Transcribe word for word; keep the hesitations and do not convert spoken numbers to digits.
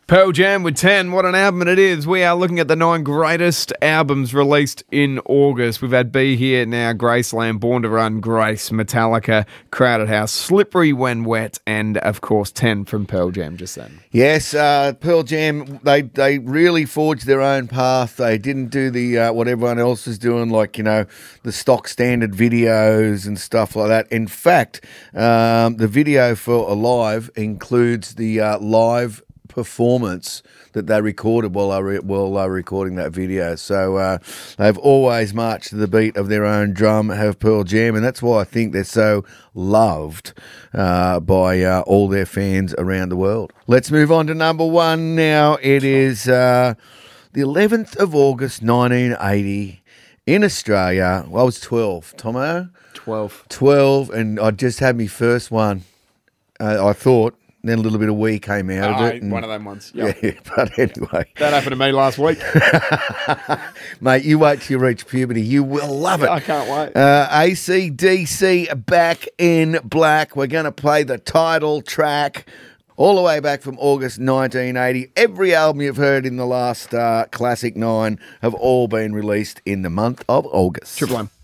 Pearl Jam with ten. What an album it is. We are looking at the nine greatest albums released in August. We've had Be Here Now, Graceland, Born to Run, Grace, Metallica, Crowded House, Slippery When Wet, and, of course, ten from Pearl Jam just then. Yes, uh, Pearl Jam, they they really forged their own path. They didn't do the uh, what everyone else is doing, like, you know, the stock standard videos and stuff like that. In fact, um, the video for Alive includes the uh, live performance that they recorded while they were, while they were recording that video. So uh, they've always marched to the beat of their own drum, have Pearl Jam, and that's why I think they're so loved uh, by uh, all their fans around the world. Let's move on to number one now. It is uh, the eleventh of August, nineteen eighty, in Australia. Well, I was twelve, Tomo. twelve. twelve, and I just had my first one, uh, I thought. Then a little bit of wee came out Oh, of it. And, one of them ones. Yep. Yeah, but anyway. That happened to me last week. Mate, you wait till you reach puberty. You will love it. I can't wait. Uh, A C D C, Back in Black. We're going to play the title track all the way back from August nineteen eighty. Every album you've heard in the last uh, Classic Nine have all been released in the month of August. Triple M.